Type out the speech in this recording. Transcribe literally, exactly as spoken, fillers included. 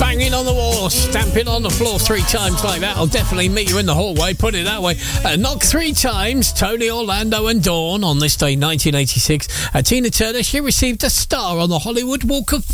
banging on the wall, stamping on the floor three times like that. I'll definitely meet you in the hallway, put it that way. Uh, knock three times, Tony Orlando and Dawn on this day, nineteen eighty-six. Uh, Tina Turner, she received a star on the Hollywood Walk of